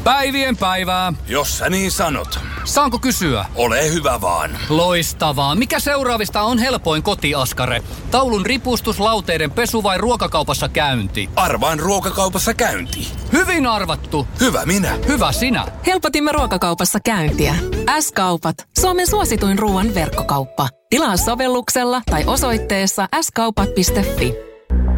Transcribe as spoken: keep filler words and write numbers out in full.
Päivien päivää. Jos sä niin sanot. Saanko kysyä? Ole hyvä vaan. Loistavaa. Mikä seuraavista on helpoin kotiaskare? Taulun ripustus, lauteiden pesu vai ruokakaupassa käynti? Arvaan ruokakaupassa käynti. Hyvin arvattu. Hyvä minä. Hyvä sinä. Helpotimme ruokakaupassa käyntiä. S-kaupat. Suomen suosituin ruoan verkkokauppa. Tilaa sovelluksella tai osoitteessa s kaupat piste fi.